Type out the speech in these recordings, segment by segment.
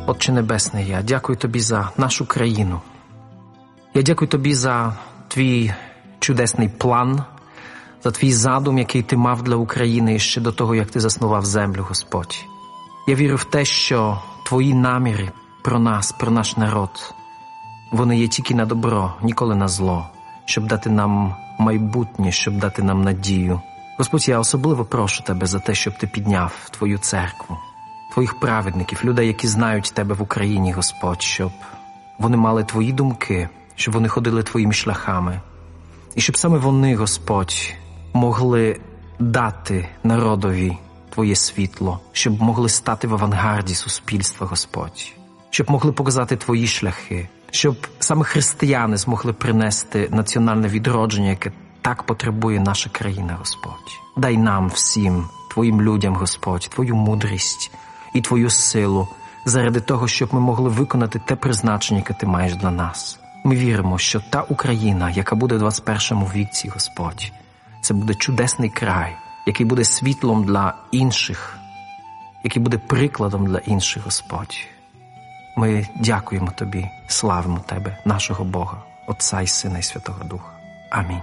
Отче Небесний, я дякую Тобі за нашу країну. Я дякую Тобі за Твій чудесний план, за Твій задум, який Ти мав для України ще до того, як Ти заснував землю, Господь. Я вірю в те, що Твої наміри про нас, про наш народ, вони є тільки на добро, ніколи на зло, щоб дати нам майбутнє, щоб дати нам надію. Господь, я особливо прошу Тебе за те, щоб Ти підняв Твою церкву, Твоїх праведників, людей, які знають Тебе в Україні, Господь, щоб вони мали Твої думки, щоб вони ходили Твоїми шляхами. І щоб саме вони, Господь, могли дати народові Твоє світло, щоб могли стати в авангарді суспільства, Господь, щоб могли показати Твої шляхи, щоб саме християни змогли принести національне відродження, яке так потребує наша країна, Господь. Дай нам всім, Твоїм людям, Господь, Твою мудрість і Твою силу заради того, щоб ми могли виконати те призначення, яке Ти маєш для нас. Ми віримо, що та Україна, яка буде в 21 віці, Господь, це буде чудесний край, який буде світлом для інших, який буде прикладом для інших, Господь. Ми дякуємо Тобі, славимо Тебе, нашого Бога, Отця і Сина і Святого Духа. Амінь.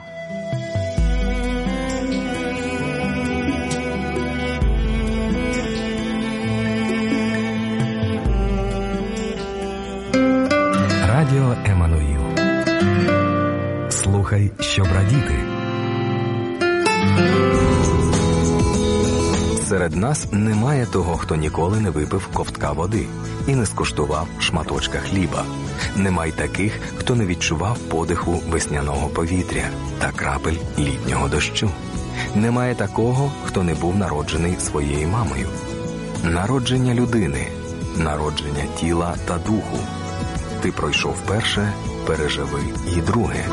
Радіо Еммануїл. Слухай, щоб радіти. Серед нас немає того, хто ніколи не випив ковтка води і не скуштував шматочка хліба. Немає таких, хто не відчував подиху весняного повітря та крапель літнього дощу. Немає такого, хто не був народжений своєю мамою. Народження людини, народження тіла та духу. Ти пройшов перше, переживи і друге.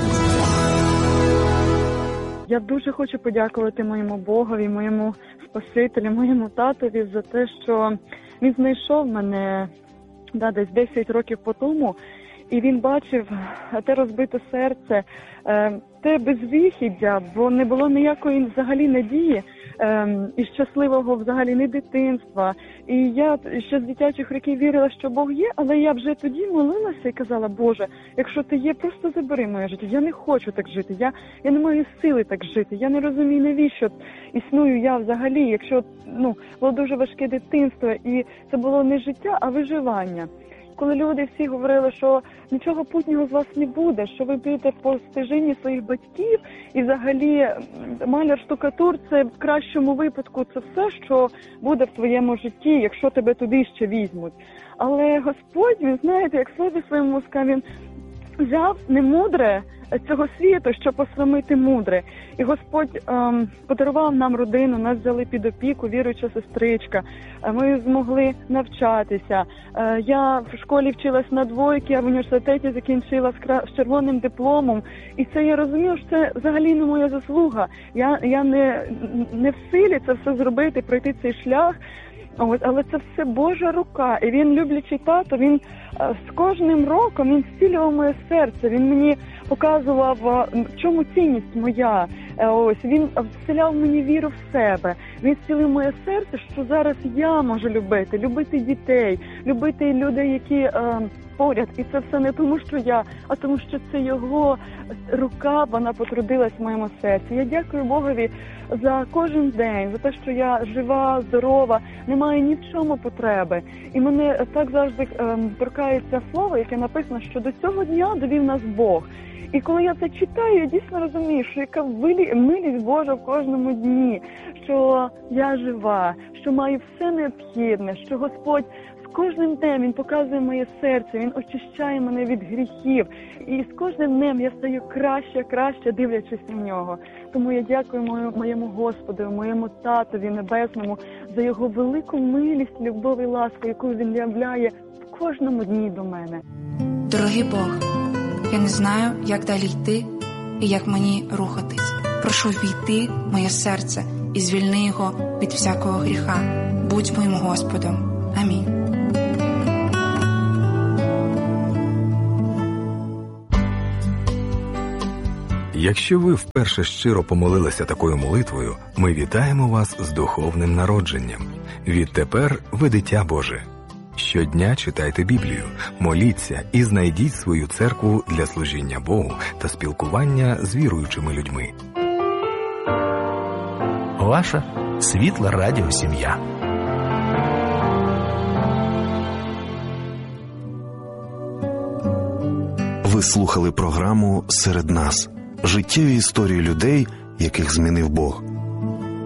Я дуже хочу подякувати моєму Богові, моєму Спасителю, моєму татові за те, що він знайшов мене десь 10 років по тому, і він бачив те розбите серце, те безвихіддя, бо не було ніякої взагалі надії і щасливого взагалі не дитинства. І я ще з дитячих років вірила, що Бог є, але я вже тоді молилася і казала: Боже, якщо Ти є, просто забери моє життя. Я не хочу так жити, я не маю сили так жити, я не розумію, навіщо існую я взагалі, якщо було дуже важке дитинство, і це було не життя, а виживання. Коли люди всі говорили, що нічого путнього з вас не буде, що ви підете по стежині своїх батьків, і взагалі маляр-штукатур – це в кращому випадку це все, що буде в твоєму житті, якщо тебе туди ще візьмуть. Але Господь, він, знаєте, як слові своєму сказав, він взяв немудре цього світу, щоб посрамити мудре. І Господь подарував нам родину, нас взяли під опіку, віруюча сестричка. Ми змогли навчатися. Я в школі вчилась на 2, а в університеті закінчила з червоним дипломом. І це я розумію, що це взагалі не моя заслуга. Я не в силі це все зробити, пройти цей шлях. Але це все Божа рука. І він, люблячий тато, він з кожним роком він зцілював моє серце. Він мені показував, в чому цінність моя. Він вселяв мені віру в себе. Він зцілив моє серце, що зараз я можу любити дітей, любити людей, які поряд. І це все не тому, що я, а тому, що це його рука, вона потрудилась в моєму серці. Я дякую Богові за кожен день, за те, що я жива, здорова, не маю ні в чому потреби. І мене так завжди торкається слово, яке написано, що до цього дня довів нас Бог. І коли я це читаю, я дійсно розумію, що яка милість Божа в кожному дні, що я жива, що маю все необхідне, що Господь з кожним днем Він показує моє серце, Він очищає мене від гріхів. І з кожним днем я стаю краще, дивлячись на нього. Тому я дякую моєму Господу, моєму Татові Небесному за його велику милість, любов і ласку, яку він являє в кожному дні до мене. Дорогий Бог, я не знаю, як далі йти і як мені рухатись. Прошу ввійти в моє серце і звільни його від всякого гріха. Будь моїм Господом. Амінь. Якщо ви вперше щиро помолилися такою молитвою, ми вітаємо вас з духовним народженням. Відтепер ви дитя Боже. Щодня читайте Біблію, моліться і знайдіть свою церкву для служіння Богу та спілкування з віруючими людьми. Ваша світла радіосім'я. Ви слухали програму «Серед нас» – життєві історії людей, яких змінив Бог.